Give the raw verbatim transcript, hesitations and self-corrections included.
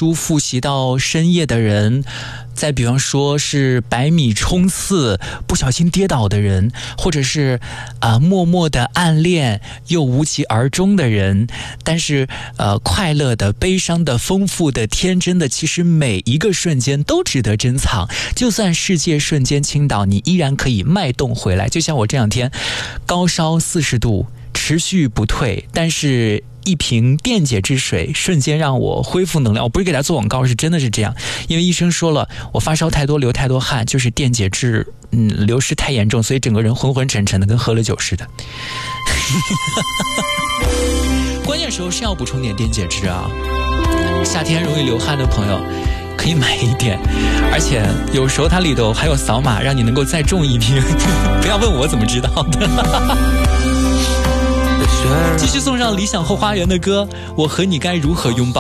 书复习到深夜的人，再比方说是百米冲刺不小心跌倒的人，或者是啊、呃、默默的暗恋又无疾而终的人，但是呃快乐的、悲伤的、丰富的、天真的，其实每一个瞬间都值得珍藏。就算世界瞬间倾倒，你依然可以脉动回来。就像我这两天高烧四十度，持续不退，但是一瓶电解质水瞬间让我恢复能量。我不是给他做广告，是真的是这样，因为医生说了，我发烧太多，流太多汗，就是电解质嗯流失太严重，所以整个人昏昏沉沉的，跟喝了酒似的。关键时候是要补充点电解质啊，夏天容易流汗的朋友可以买一点，而且有时候它里头还有扫码，让你能够再中一瓶。不要问我怎么知道的。继续送上理想后花园的歌，我和你该如何拥抱。